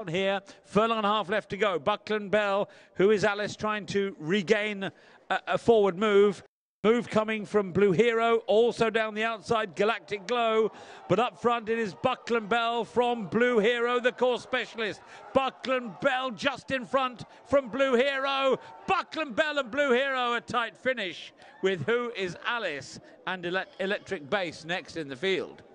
here. Furlong and a half left to go. Buckland Bell, who is Alice, trying to regain a forward move. Move coming from Blue Hero, also down the outside, Galactic Glow. But up front it is Buckland Bell from Blue Hero, the course specialist. Buckland Bell just in front from Blue Hero. Buckland Bell and Blue Hero, a tight finish with Who is Alice and Electric Bass next in the field.